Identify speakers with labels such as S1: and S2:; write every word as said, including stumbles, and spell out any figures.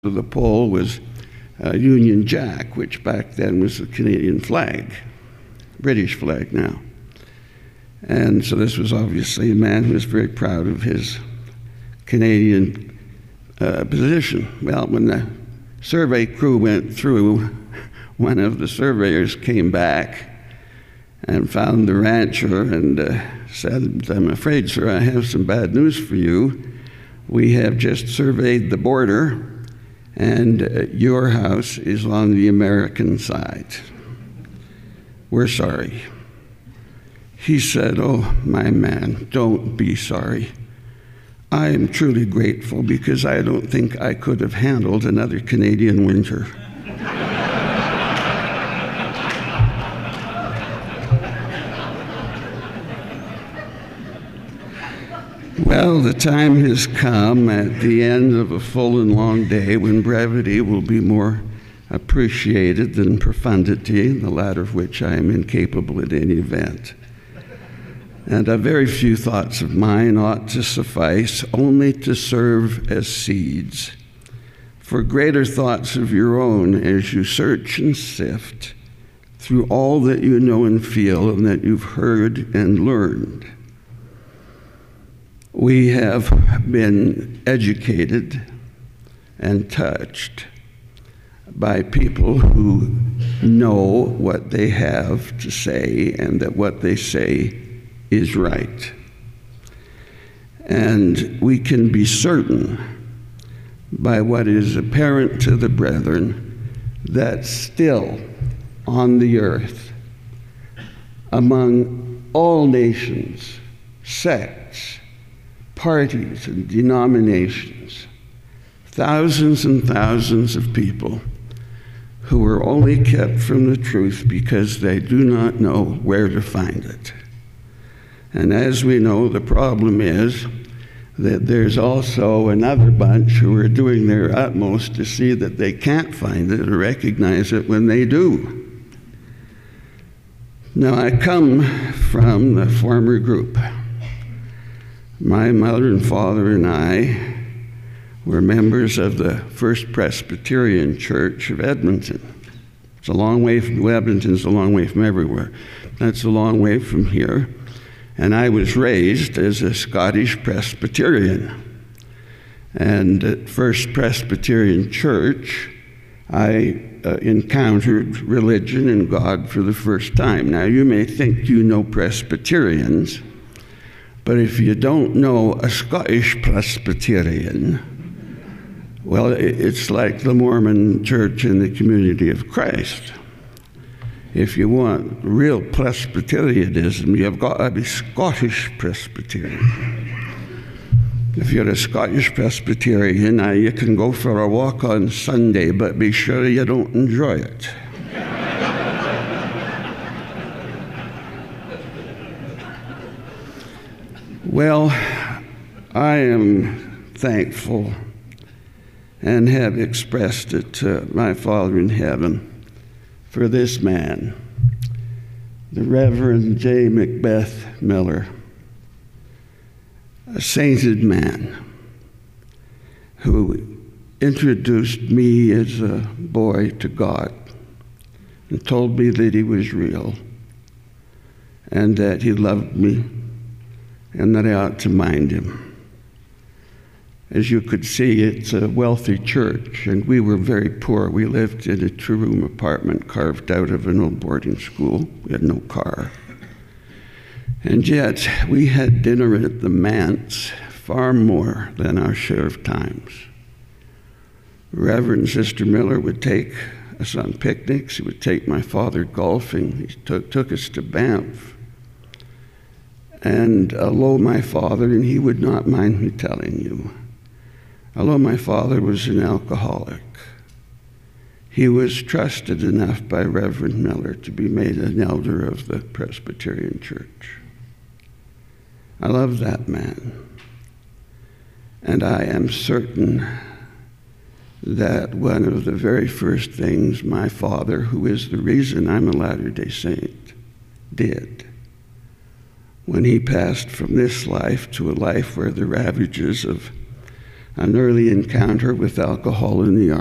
S1: of the pole was uh, Union Jack, which back then was the Canadian flag, British flag now. And so this was obviously a man who was very proud of his Canadian uh, position. Well, when the survey crew went through, one of the surveyors came back and found the rancher and uh, said, "I'm afraid, sir, I have some bad news for you. We have just surveyed the border, and uh, your house is on the American side. We're sorry." He said, "Oh, my man, don't be sorry. I am truly grateful because I don't think I could have handled another Canadian winter." Well, the time has come at the end of a full and long day when brevity will be more appreciated than profundity, the latter of which I am incapable at any event. And a very few thoughts of mine ought to suffice only to serve as seeds for greater thoughts of your own as you search and sift through all that you know and feel and that you've heard and learned. We have been educated and touched by people who know what they have to say and that what they say is right. And we can be certain by what is apparent to the brethren that still on the earth, among all nations, sects, parties, and denominations, thousands and thousands of people who are only kept from the truth because they do not know where to find it. And as we know, the problem is that there's also another bunch who are doing their utmost to see that they can't find it or recognize it when they do. Now, I come from the former group. My mother and father and I were members of the First Presbyterian Church of Edmonton. It's a long way from Edmonton's a long way from everywhere. That's a long way from here. And I was raised as a Scottish Presbyterian. And at First Presbyterian Church, I uh, encountered religion and God for the first time. Now, you may think you know Presbyterians, but if you don't know a Scottish Presbyterian, well, it's like the Mormon Church in the Community of Christ. If you want real Presbyterianism, you've got to be Scottish Presbyterian. If you're a Scottish Presbyterian, now you can go for a walk on Sunday, but be sure you don't enjoy it. Well, I am thankful and have expressed it to my Father in heaven for this man, the Reverend J. Macbeth Miller, a sainted man who introduced me as a boy to God and told me that he was real and that he loved me and that I ought to mind him. As you could see, it's a wealthy church, and we were very poor. We lived in a two-room apartment carved out of an old boarding school. We had no car. And yet, we had dinner at the manse far more than our share of times. Reverend Sister Miller would take us on picnics. He would take my father golfing. He took, took us to Banff. And although my father, and he would not mind me telling you, although my father was an alcoholic, he was trusted enough by Reverend Miller to be made an elder of the Presbyterian Church. I love that man. And I am certain that one of the very first things my father, who is the reason I'm a Latter-day Saint, did when he passed from this life to a life where the ravages of an early encounter with alcohol in the